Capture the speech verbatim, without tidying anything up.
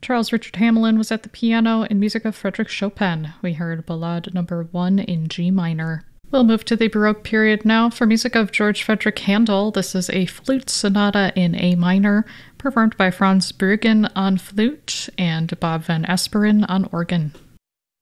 Charles Richard Hamelin was at the piano in music of Frédéric Chopin. We heard Ballade number one in G minor. We'll move to the Baroque period now for music of George Frederick Handel. This is a flute sonata in A minor, performed by Franz Bruggen on flute and Bob van Esperen on organ.